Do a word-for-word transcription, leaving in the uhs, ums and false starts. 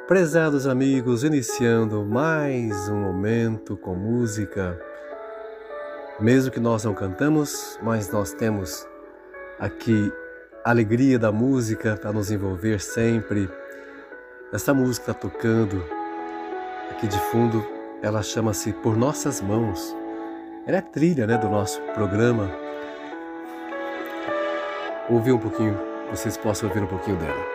Prezados amigos, iniciando mais um momento com música. Mesmo que nós não cantamos, mas nós temos aqui a alegria da música para nos envolver sempre. Essa música está tocando aqui de fundo, ela chama-se Por Nossas Mãos. Ela é trilha, né, do nosso programa. Ouvir um pouquinho, vocês possam ouvir um pouquinho dela.